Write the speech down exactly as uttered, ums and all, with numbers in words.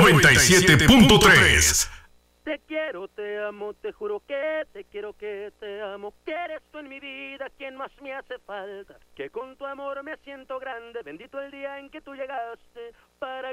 noventa y siete punto tres. Te quiero, te amo, te juro que te quiero, que te amo, que eres tú en mi vida quien más me hace falta, que con tu amor me siento grande, bendito el día en que tú llegaste para